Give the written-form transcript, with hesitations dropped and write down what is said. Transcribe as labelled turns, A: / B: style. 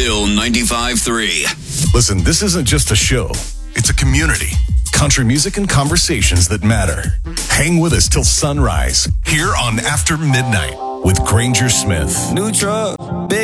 A: Chill 95.3.
B: Listen, this isn't just a show. It's a community. Country music and conversations that matter. Hang with us till sunrise here on After Midnight with Granger Smith.
C: New truck, big